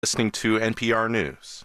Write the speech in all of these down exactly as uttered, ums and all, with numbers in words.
Listening to N P R News.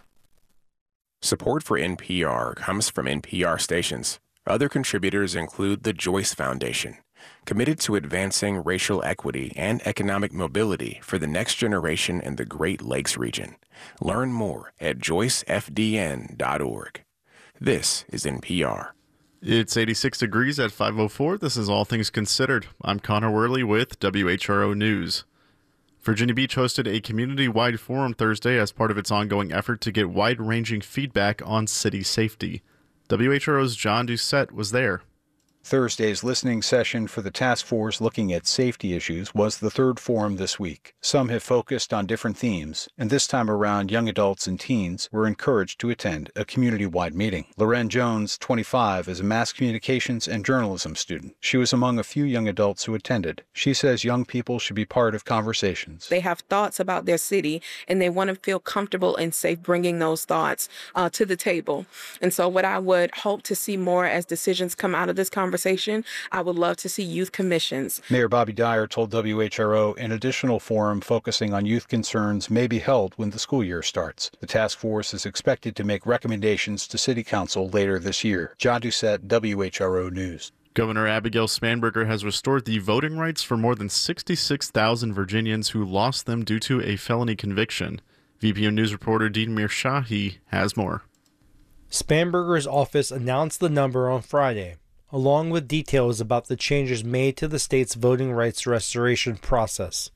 Support for N P R comes from N P R stations. Other contributors include the Joyce Foundation, committed to advancing racial equity and economic mobility for the next generation in the Great Lakes region. Learn more at joyce f d n dot org. This is N P R. It's eighty-six degrees at five oh four. This is All Things Considered. I'm Connor Worley with W H R O News. Virginia Beach hosted a community-wide forum Thursday as part of its ongoing effort to get wide-ranging feedback on city safety. W H R O's John Doucette was there. Thursday's listening session for the task force looking at safety issues was the third forum this week. Some have focused on different themes, and this time around, young adults and teens were encouraged to attend a community-wide meeting. Loren Jones, twenty-five, is a mass communications and journalism student. She was among a few young adults who attended. She says young people should be part of conversations. They have thoughts about their city, and they want to feel comfortable and safe bringing those thoughts uh, to the table. And so what I would hope to see more as decisions come out of this conversation, I would love to see youth commissions. Mayor Bobby Dyer told W H R O an additional forum focusing on youth concerns may be held when the school year starts. The task force is expected to make recommendations to City Council later this year. John Doucette, W H R O News. Governor Abigail Spanberger has restored the voting rights for more than sixty-six thousand Virginians who lost them due to a felony conviction. V P O News reporter Deanmir Shahi has more. Spanberger's office announced the number on Friday, along with details about the changes made to the state's voting rights restoration process.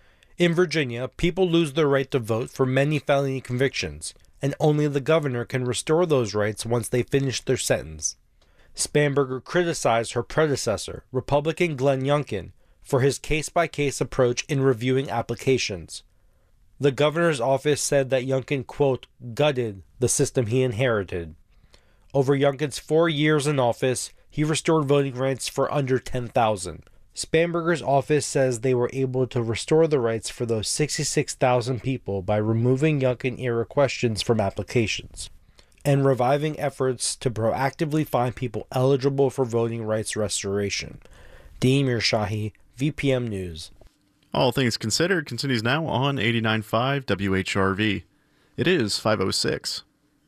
In Virginia, people lose their right to vote for many felony convictions, and only the governor can restore those rights once they finish their sentence. Spanberger criticized her predecessor, Republican Glenn Youngkin, for his case-by-case approach in reviewing applications. The governor's office said that Youngkin, quote, gutted the system he inherited. Over Youngkin's four years in office, he restored voting rights for under ten thousand. Spanberger's office says they were able to restore the rights for those sixty-six thousand people by removing Youngkin-era questions from applications and reviving efforts to proactively find people eligible for voting rights restoration. Deanmir Shahi, V P M News. All Things Considered continues now on eighty-nine point five W H R V. It is five oh six.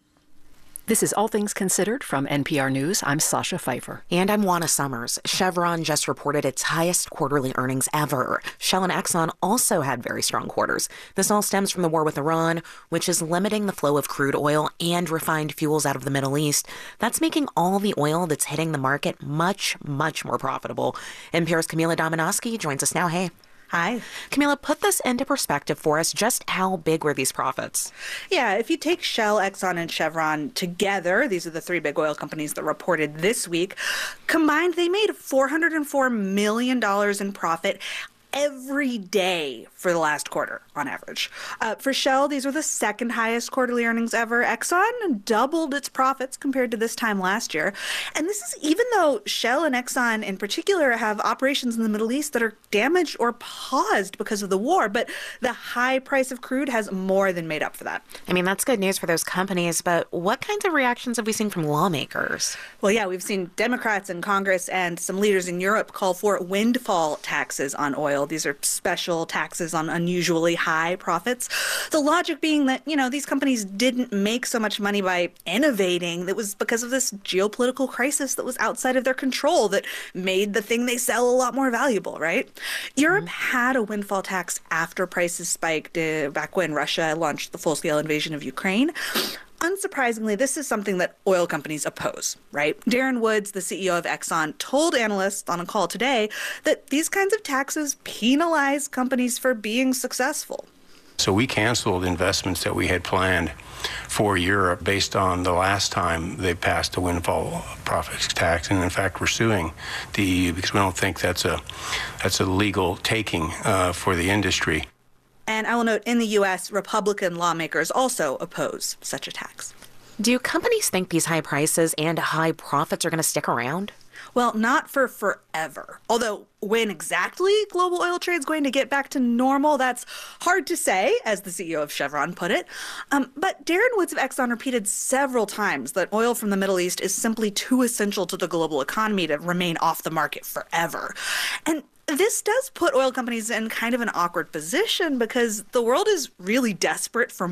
This is All Things Considered from N P R News. I'm Sasha Pfeiffer. And I'm Juana Summers. Chevron just reported its highest quarterly earnings ever. Shell and Exxon also had very strong quarters. This all stems from the war with Iran, which is limiting the flow of crude oil and refined fuels out of the Middle East. That's making all the oil that's hitting the market much, much more profitable. N P R's Camila Dominowski joins us now. Hey. Hi. Camila, put this into perspective for us. Just how big were these profits? Yeah, if you take Shell, Exxon, and Chevron together, these are the three big oil companies that reported this week, combined they made four hundred four million dollars in profit every day for the last quarter on average. Uh, for Shell, these were the second highest quarterly earnings ever. Exxon doubled its profits compared to this time last year. And this is even though Shell and Exxon in particular have operations in the Middle East that are damaged or paused because of the war. But the high price of crude has more than made up for that. I mean, that's good news for those companies, but what kinds of reactions have we seen from lawmakers? Well, yeah, we've seen Democrats in Congress and some leaders in Europe call for windfall taxes on oil. These are special taxes on unusually high profits. The logic being that, you know, these companies didn't make so much money by innovating. It was because of this geopolitical crisis that was outside of their control that made the thing they sell a lot more valuable, right? Europe mm-hmm. had a windfall tax after prices spiked uh, back when Russia launched the full-scale invasion of Ukraine. Unsurprisingly, this is something that oil companies oppose, right? Darren Woods, the C E O of Exxon, told analysts on a call today that these kinds of taxes penalize companies for being successful. So we canceled investments that we had planned for Europe based on the last time they passed a windfall profits tax, and in fact we're suing the E U because we don't think that's a that's a legal taking uh, for the industry. And I will note, in the U S, Republican lawmakers also oppose such a tax. Do companies think these high prices and high profits are going to stick around? Well, not for forever. Although when exactly global oil trade is going to get back to normal, that's hard to say, as the C E O of Chevron put it. Um, but Darren Woods of Exxon repeated several times that oil from the Middle East is simply too essential to the global economy to remain off the market forever. And this does put oil companies in kind of an awkward position because the world is really desperate for